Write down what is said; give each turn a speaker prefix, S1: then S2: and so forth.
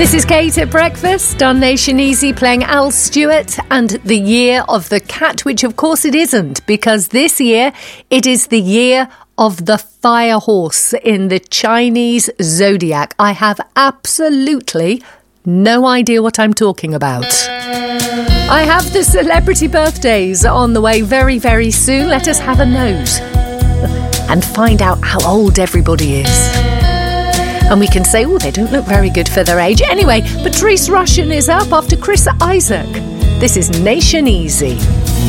S1: This is Kate at breakfast on Nation Easy, playing Al Stewart and the Year of the Cat, which of course it isn't, because this year it is the year of the fire horse in the Chinese zodiac. I have absolutely no idea what I'm talking about. I have the celebrity birthdays on the way very, very soon. Let us have a nose and find out how old everybody is. And we can say, oh, they don't look very good for their age. Anyway, Patrice Rushen is up after Chris Isaak. This is Nation Easy.